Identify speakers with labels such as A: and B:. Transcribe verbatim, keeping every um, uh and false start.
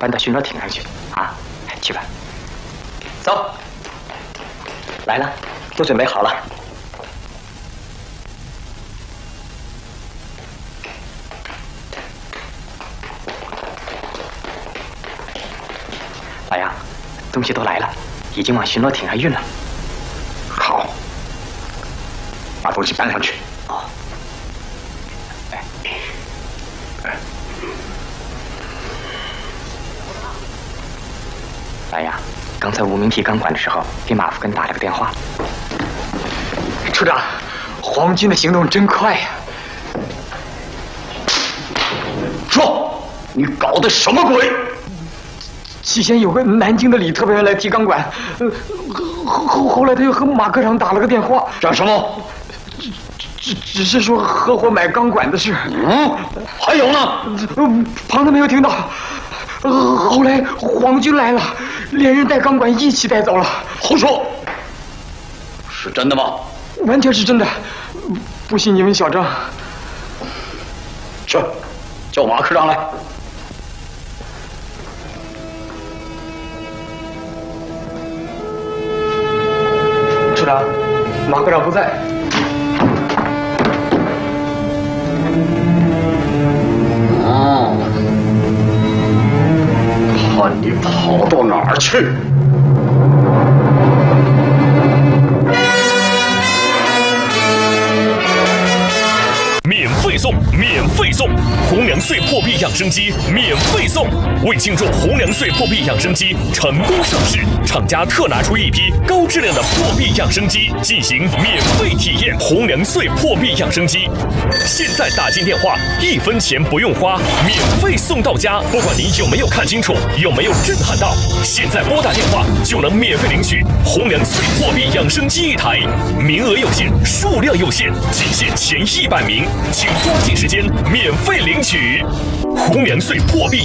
A: 搬到巡逻艇上去啊！去吧，走。来了，都准备好了。老杨，东西都来了，已经往巡逻艇上运了。
B: 好，把东西搬上去。
A: 哦。哎，哎。老杨，刚才无名提钢管的时候，给马福根打了个电话。处长，皇军的行动真快呀！
B: 说，你搞的什么鬼？
A: 起先有个南京的李特派员来提钢管，呃，后后后来他又和马科长打了个电话，
B: 讲什么？
A: 只只只是说合伙买钢管的事。
B: 嗯，还有呢？
A: 呃，旁的没有听到。呃，后来皇军来了，连人带钢管一起带走了。
B: 胡说！是真的吗？
A: 完全是真的，不信你问小张。
B: 去，叫马科长来。
A: 处长，马科长不在。
B: 哦，看你跑到哪儿去！
C: 免费送，免费送，红粮岁破壁养生机免费送。为庆祝红粮岁破壁养生机成功上市，厂家特拿出一批高质量的破壁养生机进行免费体验。红粮岁破壁养生机，现在打进电话，一分钱不用花，免费送到家。不管您有没有看清楚，有没有震撼到，现在拨打电话就能免费领取红粮岁破壁养生机一台，名额有限，数量有限，仅限前一百名。请抓紧时间免费领取红粮岁破壁